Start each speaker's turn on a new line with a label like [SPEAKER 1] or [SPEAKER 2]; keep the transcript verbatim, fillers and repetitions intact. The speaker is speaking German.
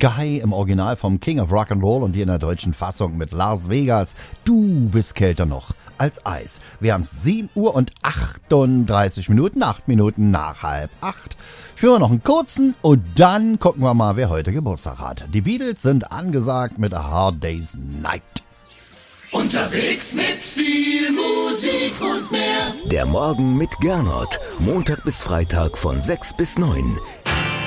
[SPEAKER 1] Sky im Original vom King of Rock'n'Roll und hier in der deutschen Fassung mit Las Vegas. Du bist kälter noch als Eis. Wir haben sieben Uhr und achtunddreißig Minuten, acht Minuten nach halb acht. Spielen wir noch einen kurzen und dann gucken wir mal, wer heute Geburtstag hat. Die Beatles sind angesagt mit A Hard Day's Night.
[SPEAKER 2] Unterwegs mit viel Musik und mehr.
[SPEAKER 3] Der Morgen mit Gernot. Montag bis Freitag von sechs bis neun.